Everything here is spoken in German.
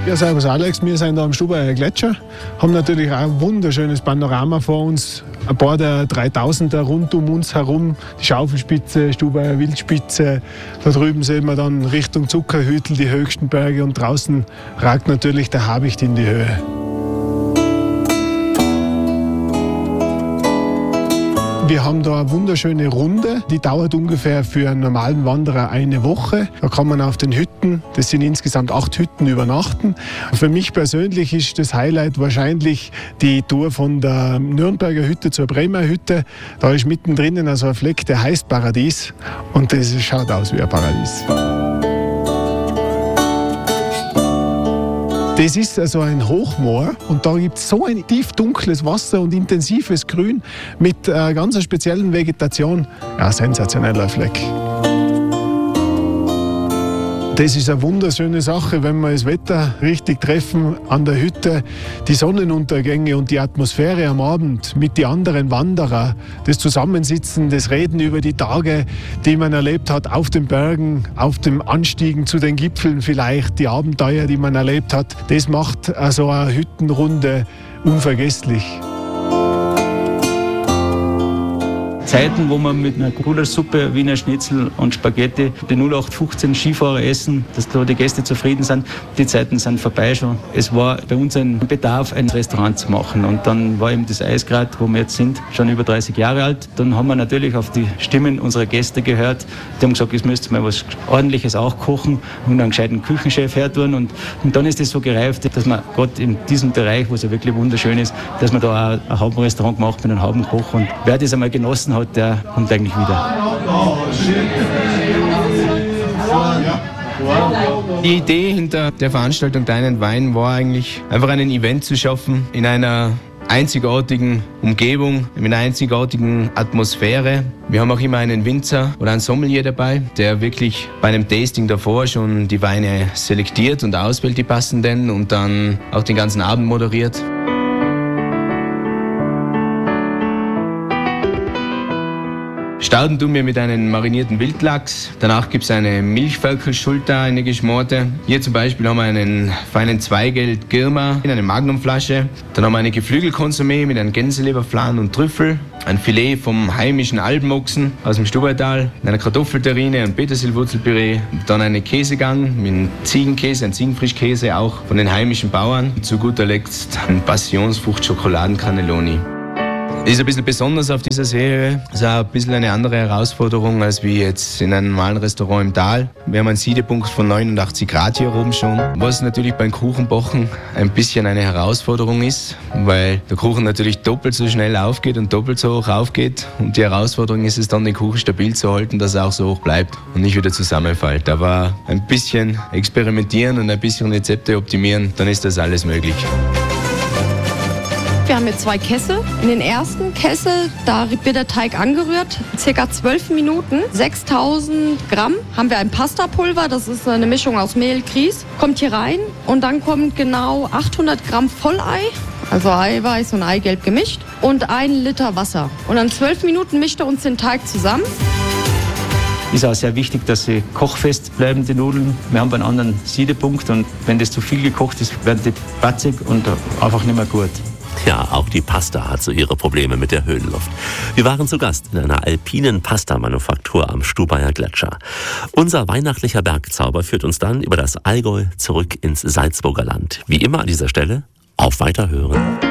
Ja, servus Alex, wir sind da am Stubaier Gletscher, haben natürlich auch ein wunderschönes Panorama vor uns. Ein paar der 3000er rund um uns herum, die Schaufelspitze, Stubaier Wildspitze. Da drüben sehen wir dann Richtung Zuckerhütel die höchsten Berge und draußen ragt natürlich der Habicht in die Höhe. Wir haben da eine wunderschöne Runde, die dauert ungefähr für einen normalen Wanderer eine Woche. Da kann man auf den Hütten, das sind insgesamt 8 Hütten, übernachten. Für mich persönlich ist das Highlight wahrscheinlich die Tour von der Nürnberger Hütte zur Bremer Hütte. Da ist mittendrin also ein Fleck, der heißt Paradies und das schaut aus wie ein Paradies. Das ist also ein Hochmoor und da gibt es so ein tief dunkles Wasser und intensives Grün mit ganz einer speziellen Vegetation. Ja, sensationeller Fleck. Das ist eine wunderschöne Sache, wenn wir das Wetter richtig treffen an der Hütte. Die Sonnenuntergänge und die Atmosphäre am Abend mit den anderen Wanderern, das Zusammensitzen, das Reden über die Tage, die man erlebt hat auf den Bergen, auf dem Anstiegen zu den Gipfeln vielleicht, die Abenteuer, die man erlebt hat, das macht so eine Hüttenrunde unvergesslich. Zeiten, wo man mit einer Gulaschsuppe, Wiener Schnitzel und Spaghetti die 0815 Skifahrer essen, dass da die Gäste zufrieden sind, die Zeiten sind vorbei schon. Es war bei uns ein Bedarf, ein Restaurant zu machen und dann war eben das Eisgrad, wo wir jetzt sind, schon über 30 Jahre alt. Dann haben wir natürlich auf die Stimmen unserer Gäste gehört. Die haben gesagt, es müsste mal was Ordentliches auch kochen und einen gescheiten Küchenchef hertun und dann ist es so gereift, dass man gerade in diesem Bereich, wo es ja wirklich wunderschön ist, dass man da auch ein Haubenrestaurant gemacht mit einem Haubenkoch und wer das einmal genossen hat, der kommt eigentlich wieder. Die Idee hinter der Veranstaltung Deinen Wein war eigentlich einfach ein Event zu schaffen in einer einzigartigen Umgebung, mit einer einzigartigen Atmosphäre. Wir haben auch immer einen Winzer oder einen Sommelier dabei, der wirklich bei einem Tasting davor schon die Weine selektiert und auswählt, die passenden, und dann auch den ganzen Abend moderiert. Starten tun wir mit einem marinierten Wildlachs. Danach gibt es eine Milchferkelschulter, eine geschmorte. Hier zum Beispiel haben wir einen feinen Zweigelt Girma in einer Magnumflasche. Dann haben wir eine Geflügelkonsumé mit einem Gänseleberflan und Trüffel. Ein Filet vom heimischen Alpenochsen aus dem Stubaital, einer Kartoffelterrine und Petersilwurzelpüree. Dann eine Käsegang mit Ziegenkäse, ein Ziegenfrischkäse, auch von den heimischen Bauern. Zu guter Letzt ein Passionsfrucht-Schokoladen-Cannelloni. Ist ein bisschen besonders auf dieser Serie. Ist auch ein bisschen eine andere Herausforderung als wie jetzt in einem normalen Restaurant im Tal. Wir haben einen Siedepunkt von 89 Grad hier oben schon. Was natürlich beim Kuchenbacken ein bisschen eine Herausforderung ist, weil der Kuchen natürlich doppelt so schnell aufgeht und doppelt so hoch aufgeht. Und die Herausforderung ist es dann, den Kuchen stabil zu halten, dass er auch so hoch bleibt und nicht wieder zusammenfällt. Aber ein bisschen experimentieren und ein bisschen Rezepte optimieren, dann ist das alles möglich. Wir haben jetzt 2 Kessel. In den ersten Kessel, da wird der Teig angerührt, ca. 12 Minuten. 6000 Gramm haben wir ein Pastapulver, das ist eine Mischung aus Mehl, Grieß. Kommt hier rein und dann kommt genau 800 Gramm Vollei, also Eiweiß und Eigelb gemischt, und 1 Liter Wasser. Und dann 12 Minuten mischt er uns den Teig zusammen. Ist auch sehr wichtig, dass sie kochfest bleiben, die Nudeln. Wir haben einen anderen Siedepunkt und wenn das zu viel gekocht ist, werden die patzig und einfach nicht mehr gut. Ja, auch die Pasta hat so ihre Probleme mit der Höhenluft. Wir waren zu Gast in einer alpinen Pasta-Manufaktur am Stubaier Gletscher. Unser weihnachtlicher Bergzauber führt uns dann über das Allgäu zurück ins Salzburger Land. Wie immer an dieser Stelle, auf Weiterhören.